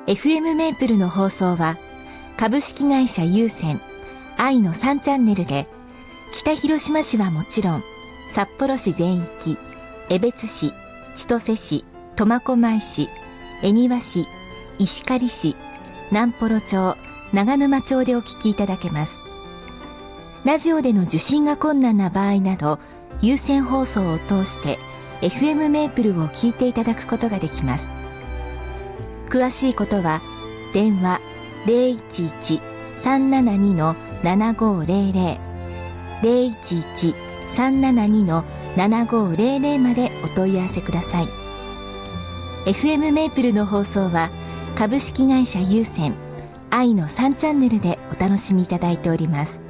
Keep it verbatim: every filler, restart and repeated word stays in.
エフエム メープルの放送は株式会社有線愛のさんチャンネルで北広島市はもちろん札幌市全域、江別市、千歳市、苫小牧市、恵庭市、石狩市、南幌町、長沼町でお聞きいただけます。ラジオでの受信が困難な場合など、有線放送を通して エフエム メープルを聞いていただくことができます。詳しいことは電話 ゼロいちいち さんななに ななごーぜろぜろ ゼロいちいち さんななに ななごーぜろぜろまでお問い合わせください。 エフエム メープルの放送は株式会社有線愛のさんチャンネルでお楽しみいただいております。